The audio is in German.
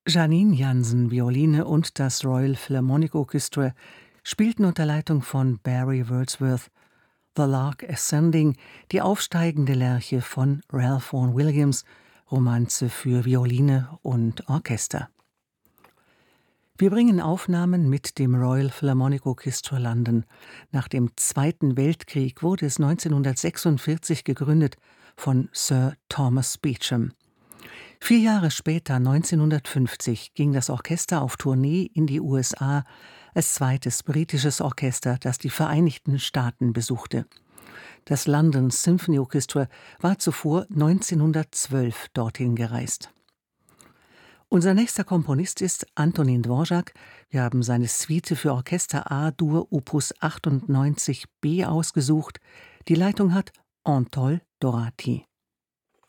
Janine Jansen, Violine und das Royal Philharmonic Orchestra spielten unter Leitung von Barry Wordsworth The Lark Ascending, die aufsteigende Lerche von Ralph Vaughan Williams, Romanze für Violine und Orchester. Wir bringen Aufnahmen mit dem Royal Philharmonic Orchestra London. Nach dem Zweiten Weltkrieg wurde es 1946 gegründet von Sir Thomas Beecham. 4 Jahre später, 1950, ging das Orchester auf Tournee in die USA als zweites britisches Orchester, das die Vereinigten Staaten besuchte. Das London Symphony Orchestra war zuvor 1912 dorthin gereist. Unser nächster Komponist ist Antonín Dvořák. Wir haben seine Suite für Orchester A-Dur Opus 98b ausgesucht. Die Leitung hat Anatol Doráti.